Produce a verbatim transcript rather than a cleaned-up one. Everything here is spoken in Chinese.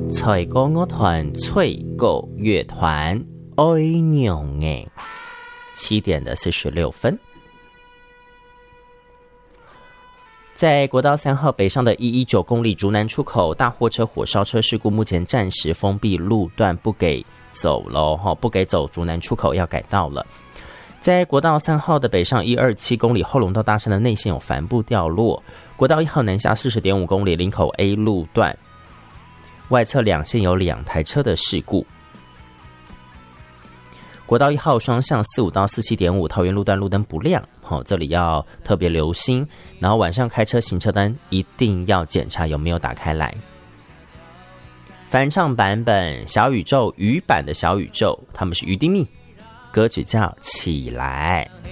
采歌乐团翠歌乐团爱娘诶，七点的四十六分。在国道三号北上的一一九公里竹南出口，大货车火烧车事故，目前暂时封闭路段，不给走咯，不给走竹南出口，要改道了。在国道三号的北上一二七公里，后龙到大山的内线有帆布掉落。国道一号南下四十点五公里，林口 A 路段外侧两线有两台车的事故。国道一号双向四五到四七点五，桃园路段路灯不亮，哦，这里要特别留心。然后晚上开车行车灯一定要检查有没有打开来。翻唱版本小宇宙语版的小宇宙，他们是于丁密，歌曲叫《起来》。